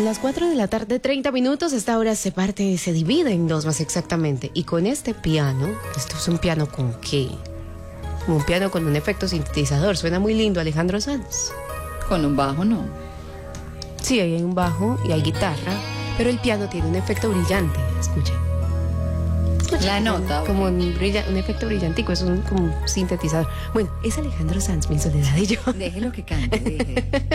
Las 4 de la tarde, 30 minutos. Esta hora se divide en dos más exactamente. Y con este piano, esto es un piano con qué? Un piano con un efecto sintetizador. Suena muy lindo, Alejandro Sanz. Con un bajo, ¿no? Sí, ahí hay un bajo y hay guitarra, pero el piano tiene un efecto brillante. Escuche. La nota. Como un efecto brillantico, es como un sintetizador. Bueno, es Alejandro Sanz, mi Soledad y yo. Déjelo que cante, deje.